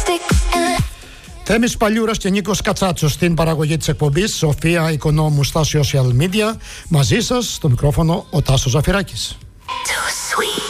Θέμης Παλιούρας και Νίκος Κατσάτσος στην παραγωγή της εκπομπής, Σοφία Οικονόμου στα social media. Μαζί σας, στο μικρόφωνο ο Τάσος Ζαφυράκης.